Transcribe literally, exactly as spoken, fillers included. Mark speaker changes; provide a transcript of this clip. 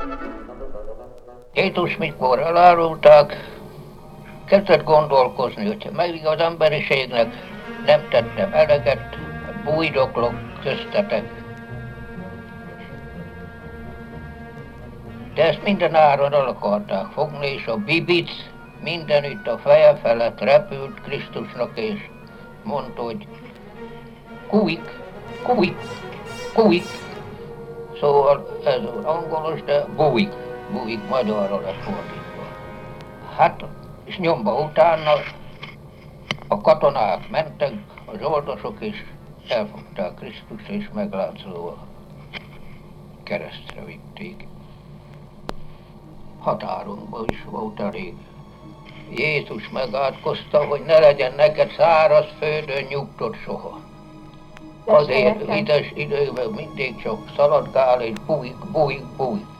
Speaker 1: Jézus, mikor elárulták, kezdett gondolkozni, hogy meg az emberiségnek nem tettem eleget, bújdoklok köztetek. De ezt minden áron el akarták fogni, és a bibic mindenütt a feje felett repült Krisztusnak, és mondta, hogy kújik, kújik, kújik. Szóval ez angolos, de bújik, bújik, magyarra lesz fordítva. Hát, és nyomba utána a katonák mentek, az oldosok is elfogták Krisztust, és meglátszóval keresztre vitték. Határunkban is volt elég. Jézus megátkozta, hogy ne legyen neked száraz földön nyugtod soha. Azért ides időben mindig csak szaladgál és bújik, bújik, bújik.